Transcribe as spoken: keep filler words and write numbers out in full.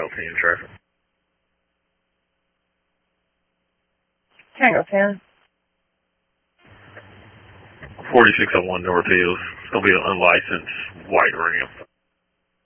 Tango ten traffic. Tango ten. forty-six oh one North Hills. It's going to be an unlicensed white ramp.